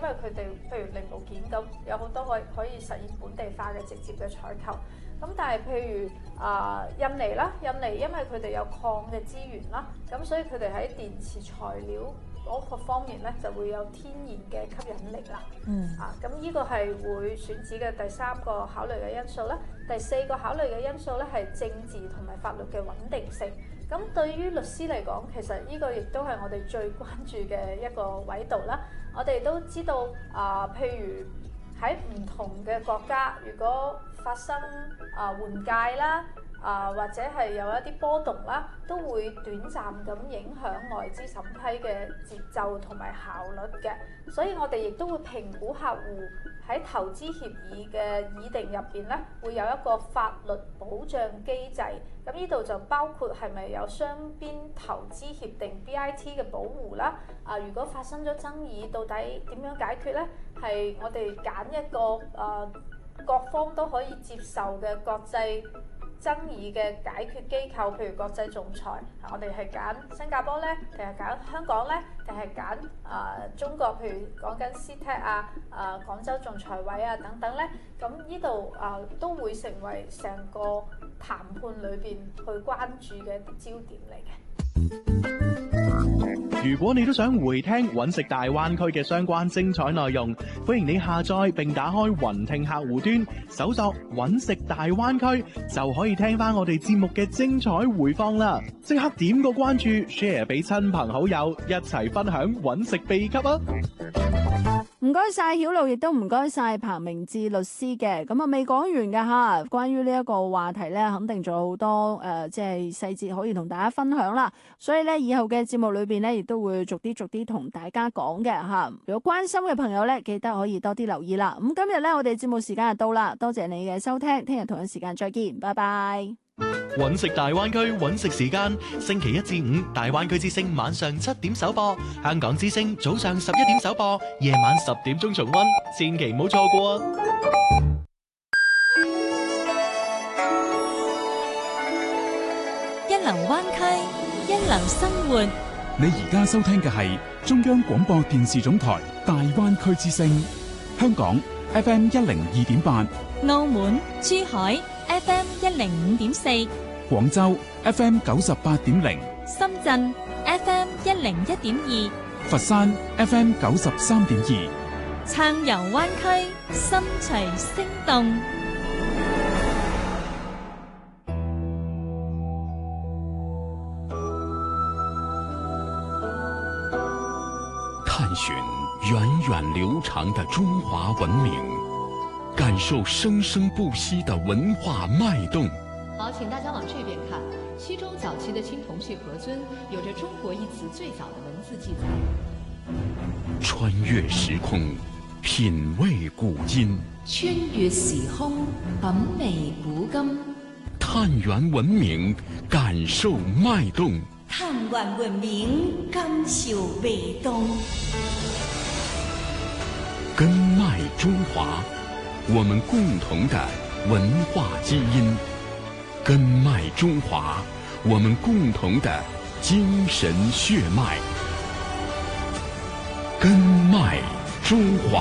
為佢哋譬如零部件咁，有好多可以實現本地化嘅直接嘅採購。咁但係譬如印尼啦，印尼因為佢哋有礦嘅資源啦，咁所以佢哋喺電池材料嗰個方面咧就會有天然嘅吸引力啦。咁呢個係會選址嘅第三個考慮嘅因素啦。第四個考慮嘅因素咧係政治同埋法律嘅穩定性。咁對於律師嚟講，其實呢個亦都係我哋最關注嘅一個維度啦。我哋都知道譬如喺唔同嘅國家，如果發生換屆啦，或者係有一啲波動啦，都會短暫咁影響外資審批嘅節奏同埋效率嘅。所以我哋亦都會評估客戶喺投資協議嘅議定入邊咧，會有一個法律保障機制。咁呢度就包括係咪有雙邊投資協定 BIT 嘅保護啦？如果發生咗爭議，到底點樣解決咧？係我哋揀一個各方都可以接受嘅國際爭議嘅解決機構，譬如國際仲裁，我哋係揀新加坡咧，定係揀香港咧，定係揀中國？譬如講緊 CTEC 廣州仲裁委等等咧，咁呢度都會成為成個談判裏邊去關注嘅一啲焦點嚟嘅。 如果你都想回聽揾食大灣區嘅相關精彩內容，歡迎你下載並打開雲聽客戶端，搜索揾食大灣區，就可以聽翻我哋節目嘅精彩回放啦！即刻點個關注 ，share 俾親朋好友，一齊分享揾食秘笈啊！ 唔該晒曉露，亦都唔該晒彭明志律師嘅。咁未講完㗎吓，關於呢一個話題咧，肯定仲有好多即係細節可以同大家分享啦。所以咧，以後嘅節目裏邊咧，亦都會逐啲同大家講嘅吓。如果關心嘅朋友咧，記得可以多啲留意啦。咁今日咧，我哋節目時間就到啦，多謝你嘅收聽，聽日同樣時間再見，拜拜。 揾食大灣區揾食時間，星期1至5大灣區之聲晚上7點首播，香港之聲早上11點首播，夜晚10點鐘重溫，千祈唔好錯過啊！ 一流灣區，一流生活。 你而家收聽嘅係中央廣播電視總台大灣區之聲，香港 FM 102.8， 澳門、珠海FM 105.4， 廣州 FM 98.0， 深圳 FM 101.2， 佛山 FM 93.2， 撐遊灣區，心隨聲動。 探尋源遠流長的中華文明，感受生生不息的文化脈動。 好，請大家往這邊看，西周早期的青銅器盒尊有着中國一詞最早的文字記載。 穿越時空，品味古今。 穿越時空，品味古今。 探源文明，感受脈動。 探源文明，感受脈動。 根脈中華，我們共同的文化基因。根脈中華，我們共同的精神血脈。根脈中華。